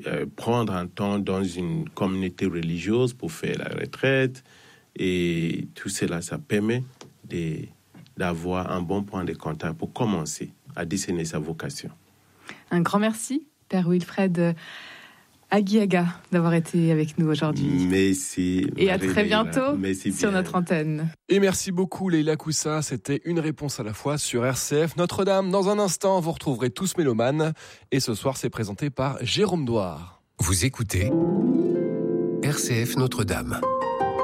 prendre un temps dans une communauté religieuse pour faire la retraite. Et tout cela, ça permet d'avoir un bon point de contact pour commencer à discerner sa vocation. Un grand merci, Père Wilfred Aguiaga, d'avoir été avec nous aujourd'hui. Merci. Et à très bientôt sur notre antenne. Et merci beaucoup Leïla Coussa, c'était une réponse à la fois sur RCF Notre-Dame. Dans un instant, vous retrouverez Tous Mélomanes. Et ce soir, c'est présenté par Jérôme Douard. Vous écoutez RCF Notre-Dame.